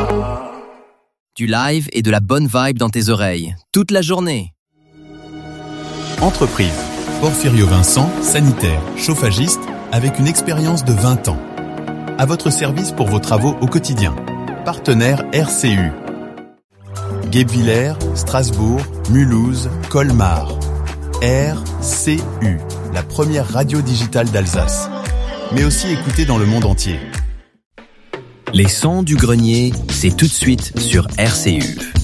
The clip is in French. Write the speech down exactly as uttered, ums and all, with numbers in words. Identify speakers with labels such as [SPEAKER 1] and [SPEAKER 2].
[SPEAKER 1] Du live et de la bonne vibe dans tes oreilles, toute la journée.
[SPEAKER 2] Entreprise. Porfirio Vincent, sanitaire, chauffagiste, avec une expérience de vingt ans. À votre service pour vos travaux au quotidien. Partenaire R C U. Guebwiller, Strasbourg, Mulhouse, Colmar. R C U, la première radio digitale d'Alsace. Mais aussi écoutée dans le monde entier.
[SPEAKER 1] Les sons du grenier, c'est tout de suite sur R C U.